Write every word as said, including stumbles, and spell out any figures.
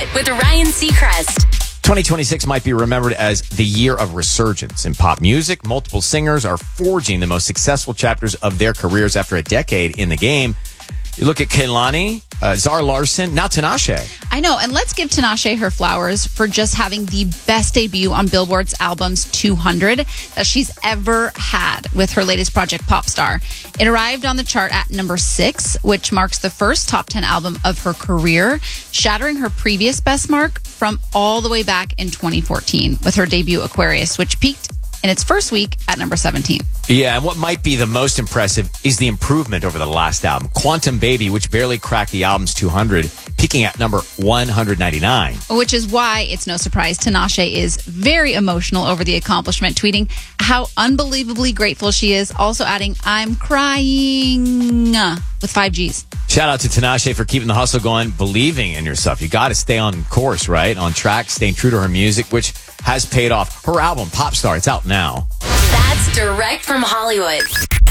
It with Ryan Seacrest. twenty twenty-six might be remembered as the year of resurgence in pop music. Multiple singers are forging the most successful chapters of their careers after a decade in the game. You look at Kehlani, uh, Zara Larsson, now Tinashe. I know, and let's give Tinashe her flowers for just having the best debut on Billboard's Albums two hundred that she's ever had with her latest project, Popstar. It arrived on the chart at number six, which marks the first top ten album of her career, shattering her previous best mark from all the way back in twenty fourteen with her debut, Aquarius, which peaked in its first week at number seventeen. Yeah, and what might be the most impressive is the improvement over the last album, Quantum Baby, which barely cracked the album's two hundred, peaking at number one hundred ninety-nine. Which is why it's no surprise Tinashe is very emotional over the accomplishment, tweeting how unbelievably grateful she is, also adding, "I'm crying," with five G's. Shout out to Tinashe for keeping the hustle going, believing in yourself. You got to stay on course, right? On track, staying true to her music, which has paid off. Her album, Popstar, it's out now. That's direct from Hollywood.